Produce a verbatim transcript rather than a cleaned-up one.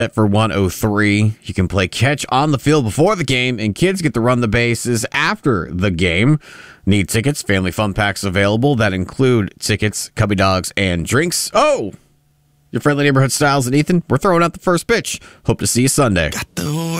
Set for one oh three. You can play catch on the field before the game, and kids get to run the bases after the game. Need tickets? Family fun packs available that include tickets, cubby dogs, and drinks. Oh! Your friendly neighborhood Styles and Ethan, we're throwing out the first pitch. Hope to see you Sunday. Got the